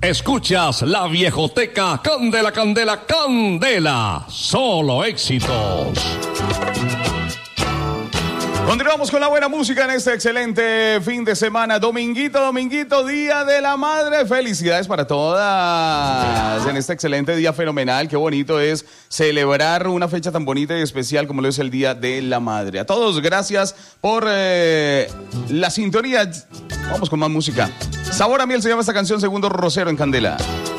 Escuchas la viejoteca Candela, Candela, Candela. Solo éxitos. Continuamos con la buena música en este excelente fin de semana. Dominguito, Día de la Madre. Felicidades para todas en este excelente día fenomenal. Qué bonito es celebrar una fecha tan bonita y especial como lo es el Día de la Madre. A todos, gracias por la sintonía. Vamos con más música. Sabor a miel se llama esta canción, Segundo Rosero en Candela.